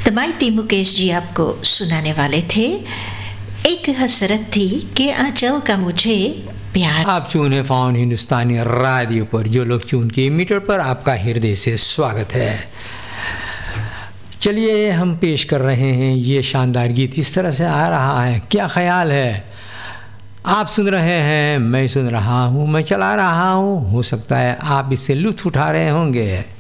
तमाइती मुकेश जी आपको सुनाने वाले थे। एक हसरत थी कि आंचल का मुझे प्यार। आप चून है फाउन हिंदुस्तानी रेडियो पर, जो लोग चून के मीटर पर, आपका हृदय से स्वागत है। चलिए हम पेश कर रहे हैं ये शानदार गीत। इस तरह से आ रहा है, क्या ख्याल है? आप सुन रहे हैं, मैं सुन रहा हूँ, मैं चला रहा हूँ। हो सकता है आप इससे लुत्फ उठा रहे होंगे।